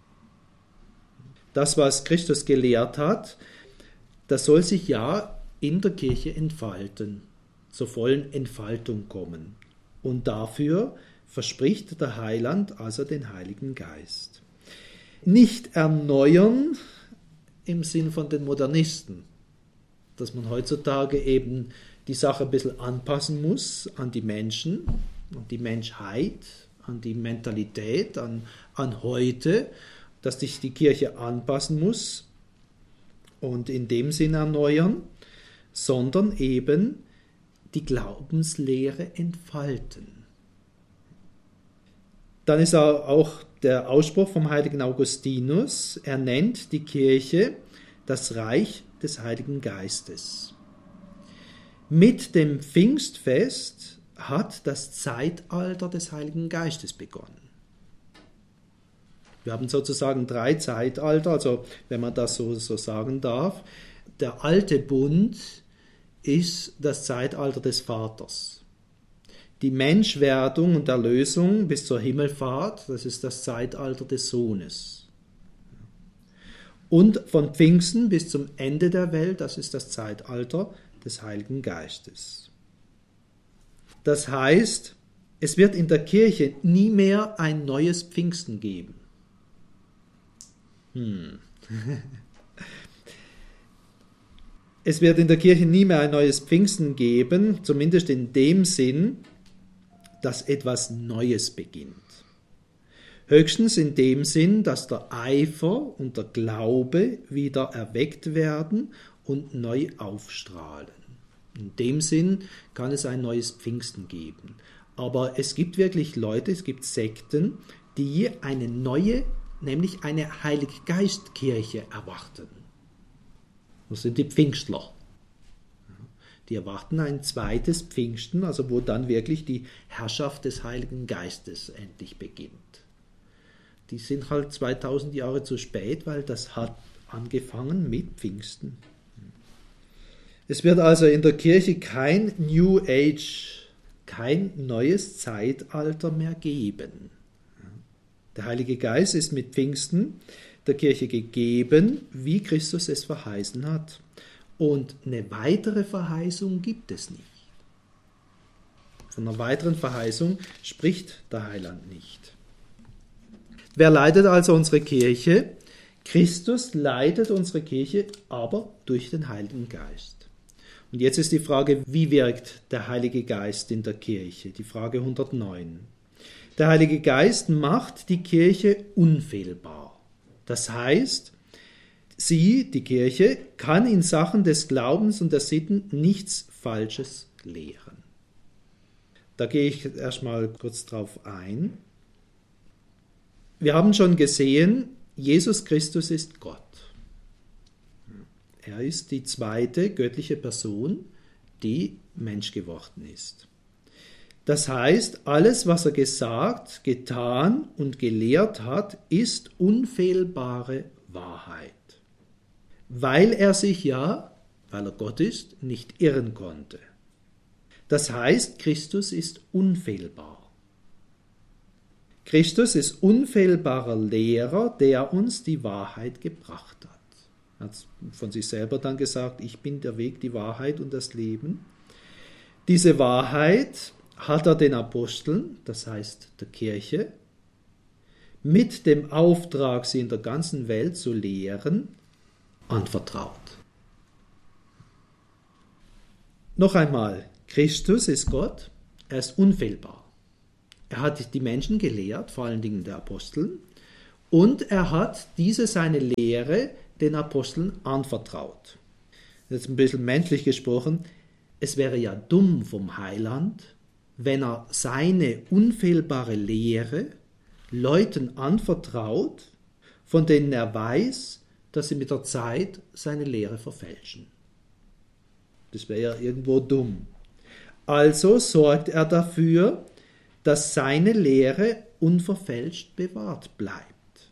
Das, was Christus gelehrt hat, das soll sich ja in der Kirche entfalten, zur vollen Entfaltung kommen. Und dafür verspricht der Heiland also den Heiligen Geist. Nicht erneuern im Sinn von den Modernisten, dass man heutzutage eben die Sache ein bisschen anpassen muss an die Menschen, an die Menschheit, an die Mentalität, an, an heute, dass sich die Kirche anpassen muss und in dem Sinn erneuern, sondern eben die Glaubenslehre entfalten. Dann ist auch der Ausspruch vom heiligen Augustinus, er nennt die Kirche das Reich des Heiligen Geistes. Mit dem Pfingstfest hat das Zeitalter des Heiligen Geistes begonnen. Wir haben sozusagen drei Zeitalter, also wenn man das so, so sagen darf. Der alte Bund ist das Zeitalter des Vaters. Die Menschwerdung und Erlösung bis zur Himmelfahrt, das ist das Zeitalter des Sohnes. Und von Pfingsten bis zum Ende der Welt, das ist das Zeitalter des Heiligen Geistes. Das heißt, es wird in der Kirche nie mehr ein neues Pfingsten geben. Hm. Es wird in der Kirche nie mehr ein neues Pfingsten geben, zumindest in dem Sinn, dass etwas Neues beginnt. Höchstens in dem Sinn, dass der Eifer und der Glaube wieder erweckt werden und neu aufstrahlen. In dem Sinn kann es ein neues Pfingsten geben. Aber es gibt wirklich Leute, es gibt Sekten, die eine neue, nämlich eine Heiliggeistkirche erwarten. Das sind die Pfingstler. Die erwarten ein zweites Pfingsten, also wo dann wirklich die Herrschaft des Heiligen Geistes endlich beginnt. Die sind halt zweitausend Jahre zu spät, weil das hat angefangen mit Pfingsten. Es wird also in der Kirche kein New Age, kein neues Zeitalter mehr geben. Der Heilige Geist ist mit Pfingsten der Kirche gegeben, wie Christus es verheißen hat. Und eine weitere Verheißung gibt es nicht. Von einer weiteren Verheißung spricht der Heiland nicht. Wer leitet also unsere Kirche? Christus leitet unsere Kirche, aber durch den Heiligen Geist. Und jetzt ist die Frage, wie wirkt der Heilige Geist in der Kirche? Die Frage hundertneun. Der Heilige Geist macht die Kirche unfehlbar. Das heißt, sie, die Kirche, kann in Sachen des Glaubens und der Sitten nichts Falsches lehren. Da gehe ich erstmal kurz drauf ein. Wir haben schon gesehen, Jesus Christus ist Gott. Er ist die zweite göttliche Person, die Mensch geworden ist. Das heißt, alles, was er gesagt, getan und gelehrt hat, ist unfehlbare Wahrheit. Weil er sich ja, weil er Gott ist, nicht irren konnte. Das heißt, Christus ist unfehlbar. Christus ist unfehlbarer Lehrer, der uns die Wahrheit gebracht hat. Er hat von sich selber dann gesagt, ich bin der Weg, die Wahrheit und das Leben. Diese Wahrheit hat er den Aposteln, das heißt der Kirche, mit dem Auftrag, sie in der ganzen Welt zu lehren, anvertraut. Noch einmal, Christus ist Gott, er ist unfehlbar. Er hat die Menschen gelehrt, vor allen Dingen der Aposteln, und er hat diese seine Lehre den Aposteln anvertraut. Jetzt ein bisschen menschlich gesprochen, es wäre ja dumm vom Heiland, wenn er seine unfehlbare Lehre Leuten anvertraut, von denen er weiß, dass sie mit der Zeit seine Lehre verfälschen. Das wäre ja irgendwo dumm. Also sorgt er dafür, dass seine Lehre unverfälscht bewahrt bleibt,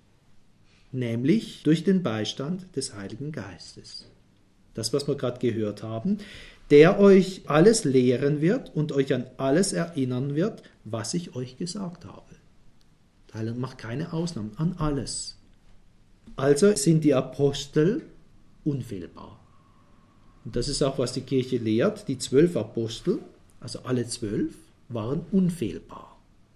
nämlich durch den Beistand des Heiligen Geistes. Das, was wir gerade gehört haben, der euch alles lehren wird und euch an alles erinnern wird, was ich euch gesagt habe. Der Heiland macht keine Ausnahmen, an alles. Also sind die Apostel unfehlbar. Und das ist auch, was die Kirche lehrt. Die zwölf Apostel, also alle zwölf, waren unfehlbar.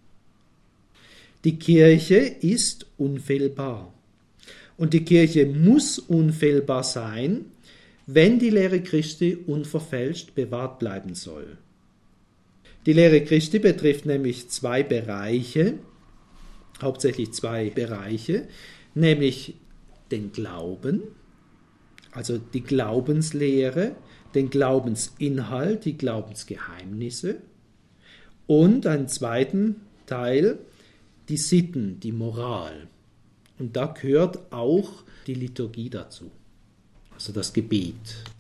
Die Kirche ist unfehlbar. Und die Kirche muss unfehlbar sein, wenn die Lehre Christi unverfälscht bewahrt bleiben soll. Die Lehre Christi betrifft nämlich zwei Bereiche, hauptsächlich zwei Bereiche, nämlich den Glauben, also die Glaubenslehre, den Glaubensinhalt, die Glaubensgeheimnisse und einen zweiten Teil, die Sitten, die Moral. Und da gehört auch die Liturgie dazu. Also das Gebet,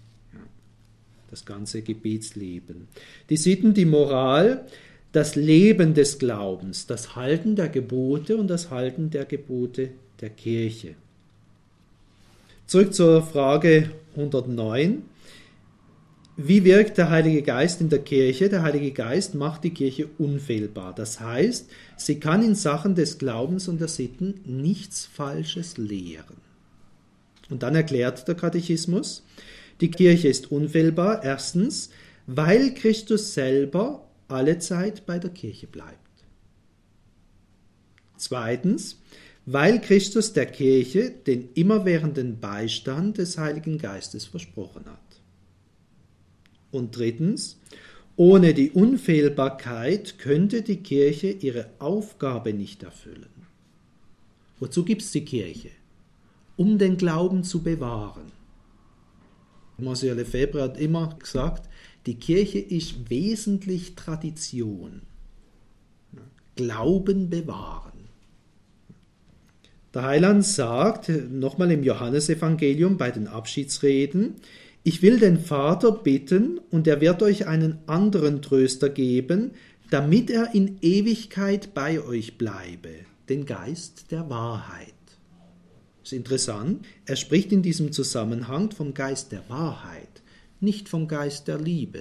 das ganze Gebetsleben. Die Sitten, die Moral, das Leben des Glaubens, das Halten der Gebote und das Halten der Gebote der Kirche. Zurück zur Frage hundertneun. Wie wirkt der Heilige Geist in der Kirche? Der Heilige Geist macht die Kirche unfehlbar. Das heißt, sie kann in Sachen des Glaubens und der Sitten nichts Falsches lehren. Und dann erklärt der Katechismus, die Kirche ist unfehlbar, erstens, weil Christus selber alle Zeit bei der Kirche bleibt. Zweitens, weil Christus der Kirche den immerwährenden Beistand des Heiligen Geistes versprochen hat. Und drittens, ohne die Unfehlbarkeit könnte die Kirche ihre Aufgabe nicht erfüllen. Wozu gibt es die Kirche? Um den Glauben zu bewahren. Monsieur Lefebvre hat immer gesagt, die Kirche ist wesentlich Tradition. Glauben bewahren. Der Heiland sagt, nochmal im Johannesevangelium bei den Abschiedsreden, ich will den Vater bitten, und er wird euch einen anderen Tröster geben, damit er in Ewigkeit bei euch bleibe, den Geist der Wahrheit. Das ist interessant, er spricht in diesem Zusammenhang vom Geist der Wahrheit, nicht vom Geist der Liebe.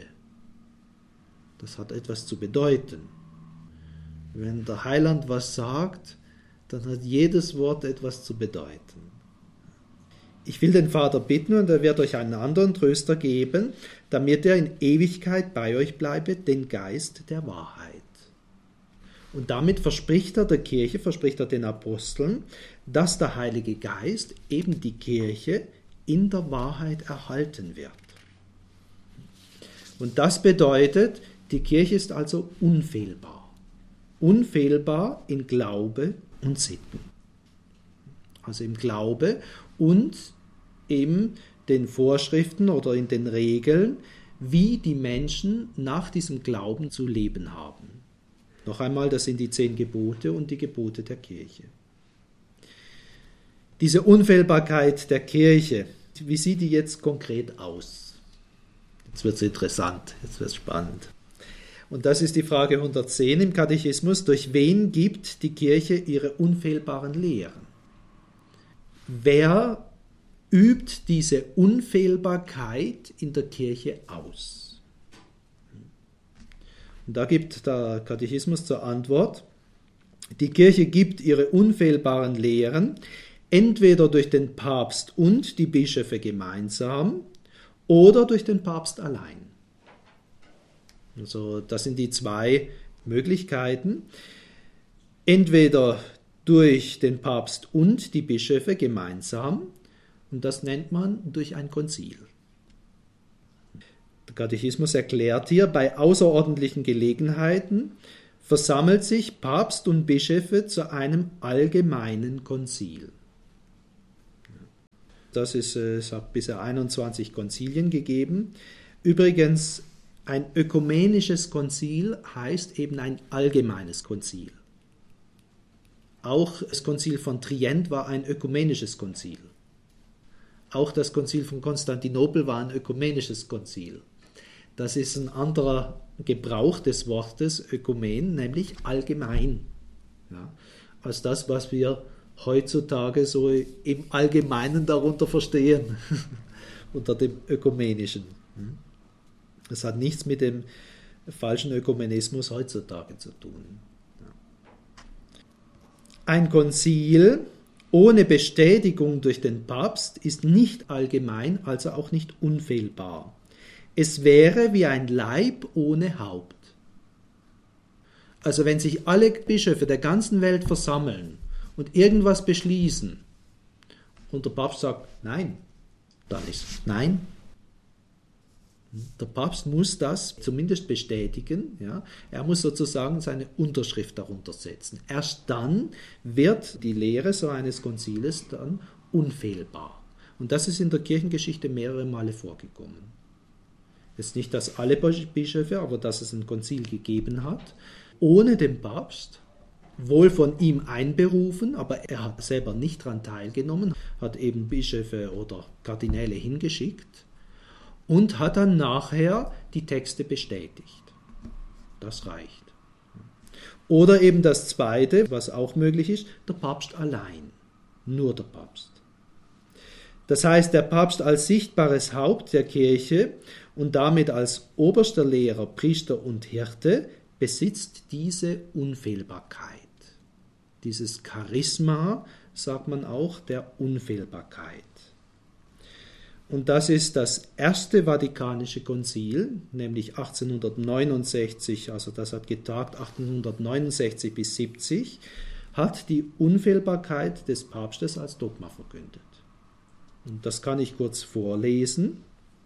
Das hat etwas zu bedeuten. Wenn der Heiland was sagt, dann hat jedes Wort etwas zu bedeuten. Ich will den Vater bitten, und er wird euch einen anderen Tröster geben, damit er in Ewigkeit bei euch bleibe, den Geist der Wahrheit. Und damit verspricht er der Kirche, verspricht er den Aposteln, dass der Heilige Geist eben die Kirche in der Wahrheit erhalten wird. Und das bedeutet, die Kirche ist also unfehlbar. Unfehlbar in Glaube und Sitten. Also im Glaube und in den Vorschriften oder in den Regeln, wie die Menschen nach diesem Glauben zu leben haben. Noch einmal, das sind die zehn Gebote und die Gebote der Kirche. Diese Unfehlbarkeit der Kirche, wie sieht die jetzt konkret aus? Jetzt wird es interessant, jetzt wird es spannend. Und das ist die Frage hundertzehn im Katechismus. Durch wen gibt die Kirche ihre unfehlbaren Lehren? Wer übt diese Unfehlbarkeit in der Kirche aus? Und da gibt der Katechismus zur Antwort: Die Kirche gibt ihre unfehlbaren Lehren entweder durch den Papst und die Bischöfe gemeinsam oder durch den Papst allein. Also das sind die zwei Möglichkeiten. Entweder durch den Papst und die Bischöfe gemeinsam, und das nennt man durch ein Konzil. Der Katechismus erklärt hier, bei außerordentlichen Gelegenheiten versammelt sich Papst und Bischöfe zu einem allgemeinen Konzil. Das ist, es hat bisher einundzwanzig Konzilien gegeben. Übrigens, ein ökumenisches Konzil heißt eben ein allgemeines Konzil. Auch das Konzil von Trient war ein ökumenisches Konzil. Auch das Konzil von Konstantinopel war ein ökumenisches Konzil. Das ist ein anderer Gebrauch des Wortes Ökumen, nämlich allgemein, ja, als das, was wir heutzutage so im Allgemeinen darunter verstehen, unter dem Ökumenischen. Das hat nichts mit dem falschen Ökumenismus heutzutage zu tun. Ein Konzil ohne Bestätigung durch den Papst ist nicht allgemein, also auch nicht unfehlbar. Es wäre wie ein Leib ohne Haupt. Also wenn sich alle Bischöfe der ganzen Welt versammeln und irgendwas beschließen und der Papst sagt nein, dann ist nein. Der Papst muss das zumindest bestätigen. Ja? Er muss sozusagen seine Unterschrift darunter setzen. Erst dann wird die Lehre so eines Konziles dann unfehlbar. Und das ist in der Kirchengeschichte mehrere Male vorgekommen. Es ist nicht, dass alle Bischöfe, aber dass es ein Konzil gegeben hat, ohne den Papst, wohl von ihm einberufen, aber er hat selber nicht daran teilgenommen, hat eben Bischöfe oder Kardinäle hingeschickt und hat dann nachher die Texte bestätigt. Das reicht. Oder eben das Zweite, was auch möglich ist, der Papst allein. Nur der Papst. Das heißt, der Papst als sichtbares Haupt der Kirche und damit als oberster Lehrer, Priester und Hirte besitzt diese Unfehlbarkeit. Dieses Charisma, sagt man auch, der Unfehlbarkeit. Und das ist das erste Vatikanische Konzil, nämlich achtzehnhundertneunundsechzig, also das hat getagt achtzehnhundertneunundsechzig bis siebzig, hat die Unfehlbarkeit des Papstes als Dogma verkündet. Und das kann ich kurz vorlesen.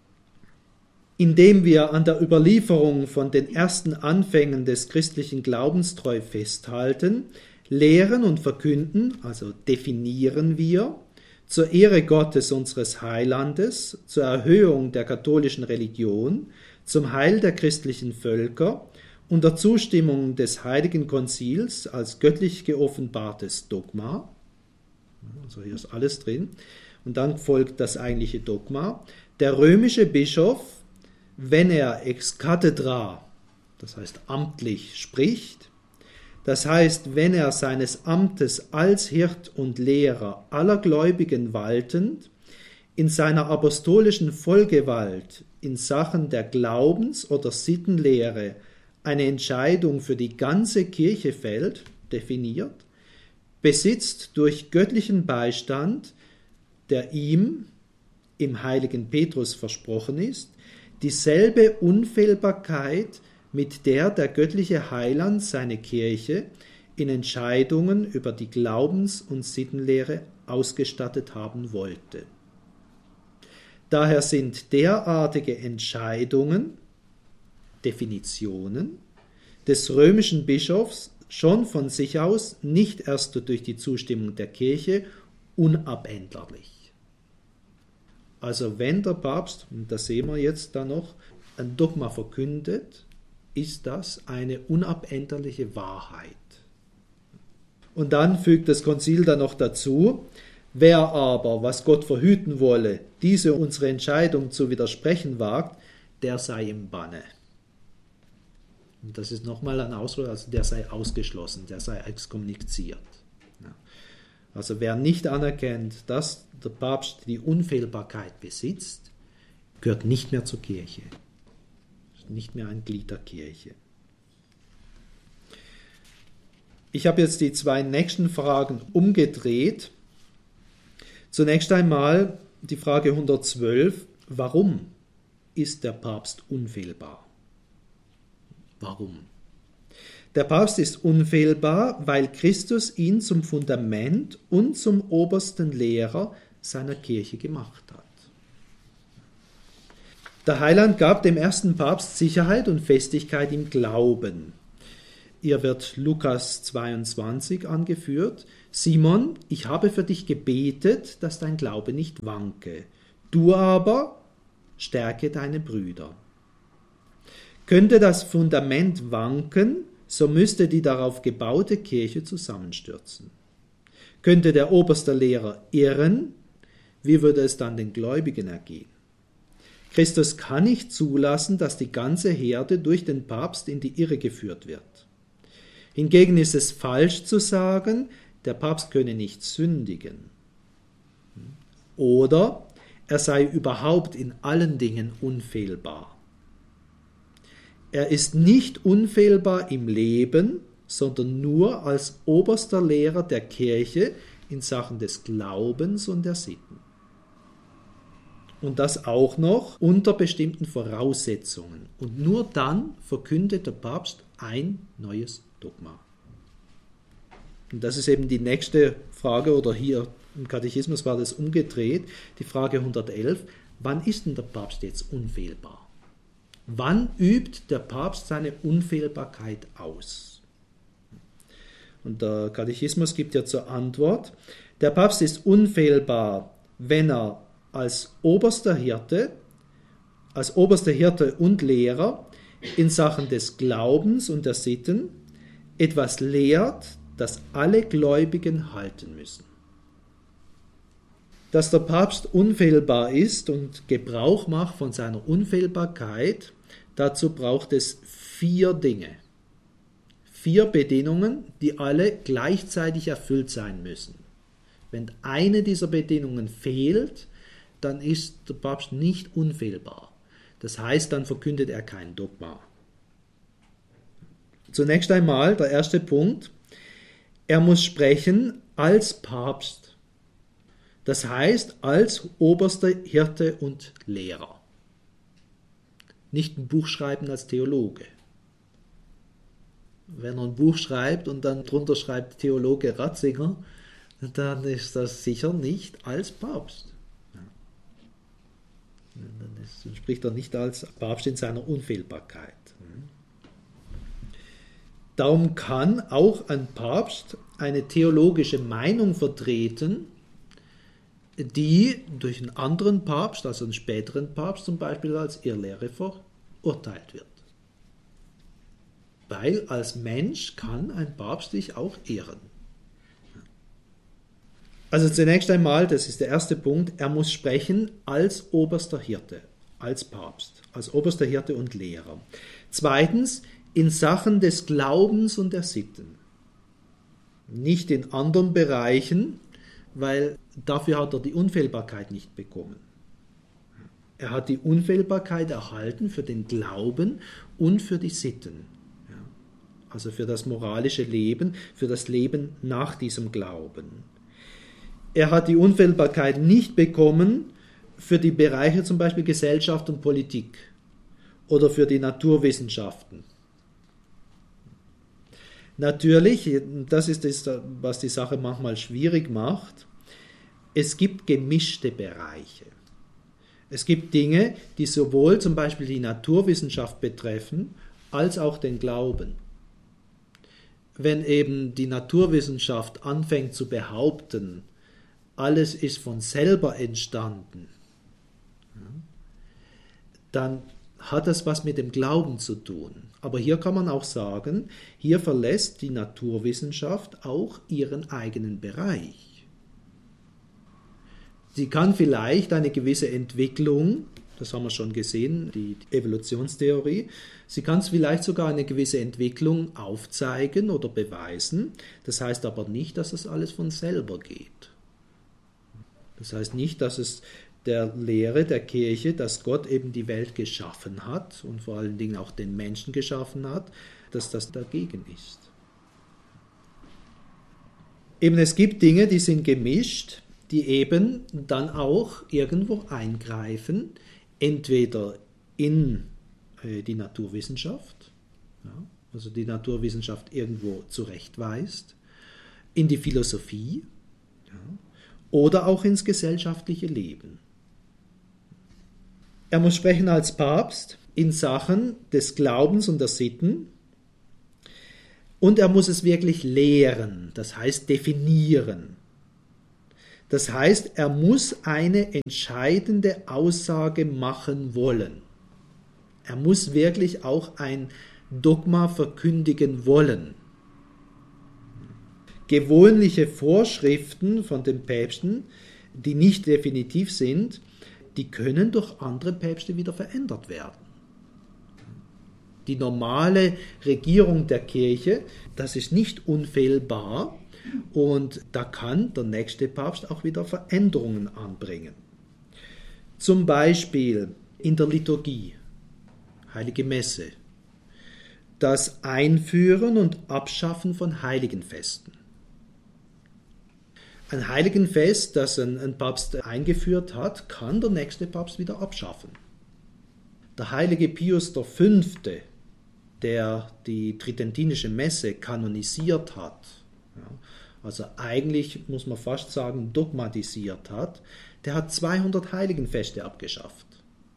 Indem wir an der Überlieferung von den ersten Anfängen des christlichen Glaubens treu festhalten, lehren und verkünden, also definieren wir, zur Ehre Gottes unseres Heilandes, zur Erhöhung der katholischen Religion, zum Heil der christlichen Völker, unter Zustimmung des Heiligen Konzils als göttlich geoffenbartes Dogma. Also hier ist alles drin. Und dann folgt das eigentliche Dogma. Der römische Bischof, wenn er ex cathedra, das heißt amtlich, spricht, das heißt, wenn er seines Amtes als Hirt und Lehrer aller Gläubigen waltend, in seiner apostolischen Vollgewalt in Sachen der Glaubens- oder Sittenlehre eine Entscheidung für die ganze Kirche fällt, definiert, besitzt durch göttlichen Beistand, der ihm im heiligen Petrus versprochen ist, dieselbe Unfehlbarkeit, mit der der göttliche Heiland seine Kirche in Entscheidungen über die Glaubens- und Sittenlehre ausgestattet haben wollte. Daher sind derartige Entscheidungen, Definitionen, des römischen Bischofs schon von sich aus, nicht erst durch die Zustimmung der Kirche, unabänderlich. Also wenn der Papst, und das sehen wir jetzt da noch, ein Dogma verkündet, ist das eine unabänderliche Wahrheit. Und dann fügt das Konzil dann noch dazu, wer aber, was Gott verhüten wolle, diese unsere Entscheidung zu widersprechen wagt, der sei im Banne. Und das ist nochmal ein Ausdruck, also der sei ausgeschlossen, der sei exkommuniziert. Ja. Also wer nicht anerkennt, dass der Papst die Unfehlbarkeit besitzt, gehört nicht mehr zur Kirche. Ist nicht mehr ein Glied der Kirche. Ich habe jetzt die zwei nächsten Fragen umgedreht. Zunächst einmal die Frage hundertzwölf, warum ist der Papst unfehlbar? Warum? Der Papst ist unfehlbar, weil Christus ihn zum Fundament und zum obersten Lehrer seiner Kirche gemacht hat. Der Heiland gab dem ersten Papst Sicherheit und Festigkeit im Glauben. Hier wird Lukas zweiundzwanzig angeführt. Simon, ich habe für dich gebetet, dass dein Glaube nicht wanke. Du aber stärke deine Brüder. Könnte das Fundament wanken, so müsste die darauf gebaute Kirche zusammenstürzen. Könnte der oberste Lehrer irren, wie würde es dann den Gläubigen ergehen? Christus kann nicht zulassen, dass die ganze Herde durch den Papst in die Irre geführt wird. Hingegen ist es falsch zu sagen, der Papst könne nicht sündigen. Oder er sei überhaupt in allen Dingen unfehlbar. Er ist nicht unfehlbar im Leben, sondern nur als oberster Lehrer der Kirche in Sachen des Glaubens und der Sitten. Und das auch noch unter bestimmten Voraussetzungen. Und nur dann verkündet der Papst ein neues Dogma. Und das ist eben die nächste Frage, oder hier im Katechismus war das umgedreht, die Frage hundertelf, wann ist denn der Papst jetzt unfehlbar? Wann übt der Papst seine Unfehlbarkeit aus? Und der Katechismus gibt ja zur Antwort, der Papst ist unfehlbar, wenn er als oberster Hirte, als oberster Hirte und Lehrer in Sachen des Glaubens und der Sitten etwas lehrt, das alle Gläubigen halten müssen. Dass der Papst unfehlbar ist und Gebrauch macht von seiner Unfehlbarkeit, dazu braucht es vier Dinge. Vier Bedingungen, die alle gleichzeitig erfüllt sein müssen. Wenn eine dieser Bedingungen fehlt, dann ist der Papst nicht unfehlbar. Das heißt, dann verkündet er kein Dogma. Zunächst einmal der erste Punkt, er muss sprechen als Papst. Das heißt, als oberster Hirte und Lehrer. Nicht ein Buch schreiben als Theologe. Wenn er ein Buch schreibt und dann drunter schreibt Theologe Ratzinger, dann ist das sicher nicht als Papst. Dann spricht er nicht als Papst in seiner Unfehlbarkeit. Darum kann auch ein Papst eine theologische Meinung vertreten, die durch einen anderen Papst, also einen späteren Papst zum Beispiel, als Irrlehre verurteilt wird. Weil als Mensch kann ein Papst sich auch irren. Also zunächst einmal, das ist der erste Punkt, er muss sprechen als oberster Hirte, als Papst, als oberster Hirte und Lehrer. Zweitens, in Sachen des Glaubens und der Sitten. Nicht in anderen Bereichen, weil dafür hat er die Unfehlbarkeit nicht bekommen. Er hat die Unfehlbarkeit erhalten für den Glauben und für die Sitten. also für das moralische Leben, für das Leben nach diesem Glauben. Er hat die Unfehlbarkeit nicht bekommen für die Bereiche zum Beispiel Gesellschaft und Politik oder für die Naturwissenschaften. Natürlich, das ist das, was die Sache manchmal schwierig macht, es gibt gemischte Bereiche. Es gibt Dinge, die sowohl zum Beispiel die Naturwissenschaft betreffen, als auch den Glauben. Wenn eben die Naturwissenschaft anfängt zu behaupten, alles ist von selber entstanden, dann hat das was mit dem Glauben zu tun. Aber hier kann man auch sagen, hier verlässt die Naturwissenschaft auch ihren eigenen Bereich. Sie kann vielleicht eine gewisse Entwicklung, das haben wir schon gesehen, die Evolutionstheorie, sie kann vielleicht sogar eine gewisse Entwicklung aufzeigen oder beweisen. Das heißt aber nicht, dass es alles von selber geht. Das heißt nicht, dass es der Lehre der Kirche, dass Gott eben die Welt geschaffen hat und vor allen Dingen auch den Menschen geschaffen hat, dass das dagegen ist. Eben es gibt Dinge, die sind gemischt, die eben dann auch irgendwo eingreifen, entweder in äh, die Naturwissenschaft, ja, also die Naturwissenschaft irgendwo zurechtweist, in die Philosophie, ja, oder auch ins gesellschaftliche Leben. Er muss sprechen als Papst in Sachen des Glaubens und der Sitten und er muss es wirklich lehren, das heißt definieren. Das heißt, er muss eine entscheidende Aussage machen wollen. Er muss wirklich auch ein Dogma verkündigen wollen. Gewöhnliche Vorschriften von den Päpsten, die nicht definitiv sind, die können durch andere Päpste wieder verändert werden. Die normale Regierung der Kirche, das ist nicht unfehlbar und da kann der nächste Papst auch wieder Veränderungen anbringen. Zum Beispiel in der Liturgie, Heilige Messe, das Einführen und Abschaffen von Heiligenfesten. Ein Heiligenfest, das ein, ein Papst eingeführt hat, kann der nächste Papst wieder abschaffen. Der heilige Pius der Fünfte, der die Tridentinische Messe kanonisiert hat, ja, also eigentlich muss man fast sagen dogmatisiert hat, der hat zweihundert Heiligenfeste abgeschafft.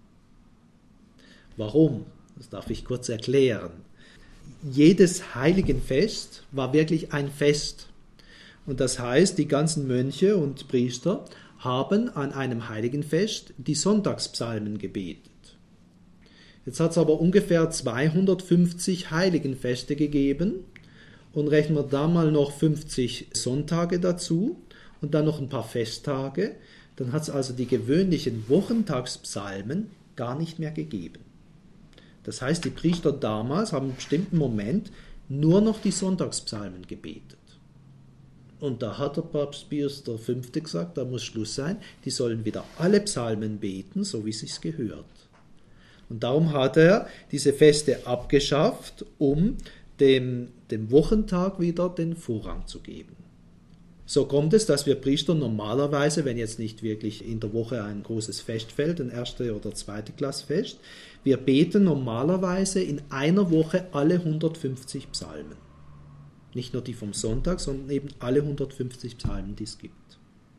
Warum? Das darf ich kurz erklären. Jedes Heiligenfest war wirklich ein Fest. Und das heißt, die ganzen Mönche und Priester haben an einem Heiligenfest die Sonntagspsalmen gebetet. Jetzt hat es aber ungefähr zweihundertfünfzig Heiligenfeste gegeben und rechnen wir da mal noch fünfzig Sonntage dazu und dann noch ein paar Festtage, dann hat es also die gewöhnlichen Wochentagspsalmen gar nicht mehr gegeben. Das heißt, die Priester damals haben im bestimmten Moment nur noch die Sonntagspsalmen gebetet. Und da hat der Papst Pius der Fünfte gesagt, da muss Schluss sein, die sollen wieder alle Psalmen beten, so wie es sich gehört. Und darum hat er diese Feste abgeschafft, um dem, dem Wochentag wieder den Vorrang zu geben. So kommt es, dass wir Priester normalerweise, wenn jetzt nicht wirklich in der Woche ein großes Fest fällt, ein erste oder zweite Klassfest, wir beten normalerweise in einer Woche alle hundertfünfzig Psalmen. Nicht nur die vom Sonntag, sondern eben alle hundertfünfzig Psalmen, die es gibt.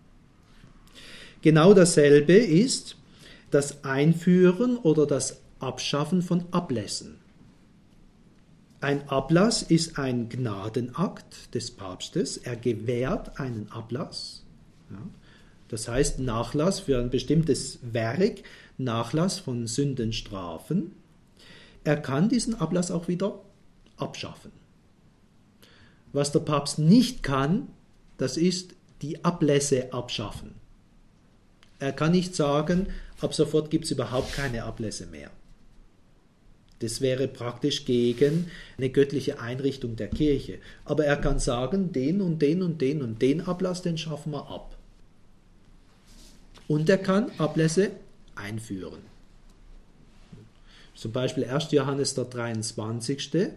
Genau dasselbe ist das Einführen oder das Abschaffen von Ablässen. Ein Ablass ist ein Gnadenakt des Papstes. Er gewährt einen Ablass. Ja. Das heißt Nachlass für ein bestimmtes Werk, Nachlass von Sündenstrafen. Er kann diesen Ablass auch wieder abschaffen. Was der Papst nicht kann, das ist die Ablässe abschaffen. Er kann nicht sagen, ab sofort gibt es überhaupt keine Ablässe mehr. Das wäre praktisch gegen eine göttliche Einrichtung der Kirche. Aber er kann sagen, den und den und den und den Ablass, den schaffen wir ab. Und er kann Ablässe einführen. Zum Beispiel erster Johannes der dreiundzwanzigste,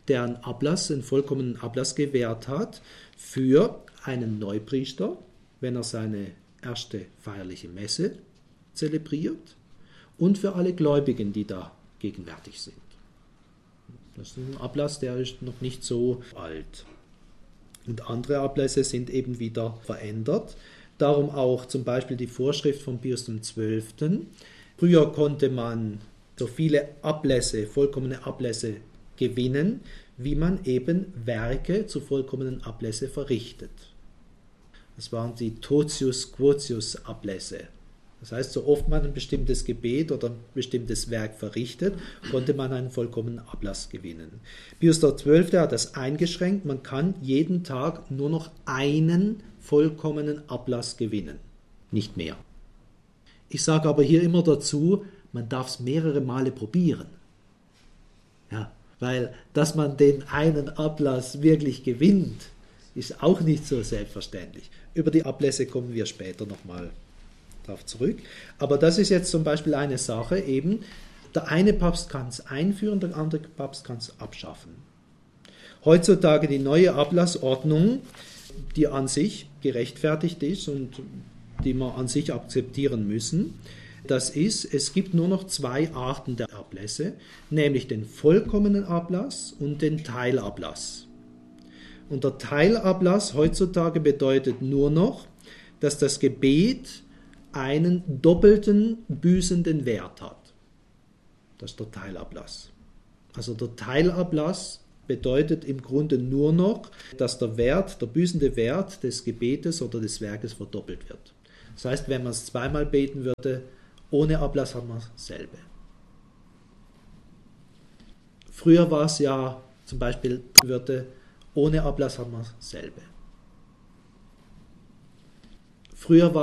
der einen Ablass, einen vollkommenen Ablass gewährt hat für einen Neupriester, wenn er seine erste feierliche Messe zelebriert, und für alle Gläubigen, die da gegenwärtig sind. Das ist ein Ablass, der ist noch nicht so alt. Und andere Ablässe sind eben wieder verändert. Darum auch zum Beispiel die Vorschrift von Pius der Zwölfte. Früher konnte man so viele Ablässe, vollkommene Ablässe gewinnen, wie man eben Werke zu vollkommenen Ablässe verrichtet. Das waren die Totius Quotius Ablässe. Das heißt, so oft man ein bestimmtes Gebet oder ein bestimmtes Werk verrichtet, konnte man einen vollkommenen Ablass gewinnen. Pius der Zwölfte hat das eingeschränkt, man kann jeden Tag nur noch einen vollkommenen Ablass gewinnen, nicht mehr. Ich sage aber hier immer dazu, man darf es mehrere Male probieren. Ja, weil, dass man den einen Ablass wirklich gewinnt, ist auch nicht so selbstverständlich. Über die Ablässe kommen wir später nochmal darauf zurück. Aber das ist jetzt zum Beispiel eine Sache, eben, der eine Papst kann es einführen, der andere Papst kann es abschaffen. Heutzutage die neue Ablassordnung, die an sich gerechtfertigt ist und die wir an sich akzeptieren müssen, das ist, es gibt nur noch zwei Arten der Ablässe, nämlich den vollkommenen Ablass und den Teilablass. Und der Teilablass heutzutage bedeutet nur noch, dass das Gebet einen doppelten büßenden Wert hat. Das ist der Teilablass. Also der Teilablass bedeutet im Grunde nur noch, dass der Wert, der büßende Wert des Gebetes oder des Werkes verdoppelt wird. Das heißt, wenn man es zweimal beten würde, ohne Ablass hat man dasselbe. Früher war es ja zum Beispiel, würde, ohne Ablass hat man dasselbe. Früher war